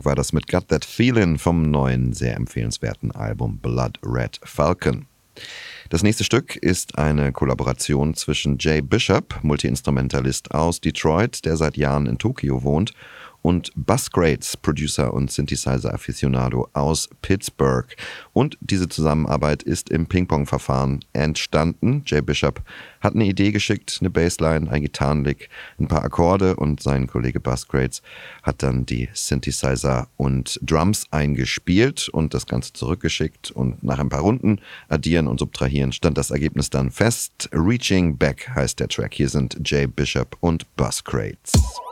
Anfang war das mit Got That Feelin' vom neuen, sehr empfehlenswerten Album Blood Red Falcon. Das nächste Stück ist eine Kollaboration zwischen Jay Bishop, Multiinstrumentalist aus Detroit, der seit Jahren in Tokio wohnt, und Buscrates, Producer und Synthesizer-Aficionado aus Pittsburgh. Und diese Zusammenarbeit ist im Ping-Pong-Verfahren entstanden. Jay Bishop hat eine Idee geschickt, eine Bassline, ein Gitarrenlick, ein paar Akkorde und sein Kollege Buscrates hat dann die Synthesizer und Drums eingespielt und das Ganze zurückgeschickt. Und nach ein paar Runden addieren und subtrahieren stand das Ergebnis dann fest. Reaching Back heißt der Track. Hier sind Jay Bishop und Buscrates.